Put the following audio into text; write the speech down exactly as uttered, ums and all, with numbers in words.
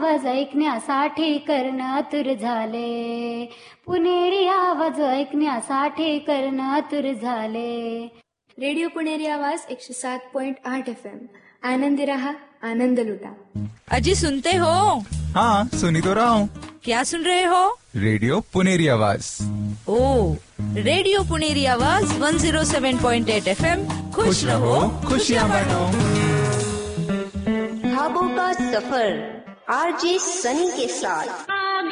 आवाज ऐकण्यासाठी कर्ण आतुर झाले. पुणेरी आवाज ऐकण्यासाठी कर्ण आतुर झाले. रेडिओ पुणेरी आवाज एकशे सात पॉइंट आठ एफ एम. आनंदी रहा, आनंद लुटा. अजी सुनते हो? हाँ सुनी तो रहा हूँ. क्या सुन रहे हो? रेडियो पुनेरी आवाज. ओ, रेडियो पुनेरी आवाज एक सौ सात पॉइंट आठ एफ एम. खुश रहो, खुशियाँ बांटो. ख्वाबों का सफर आरजे सनी के साथ.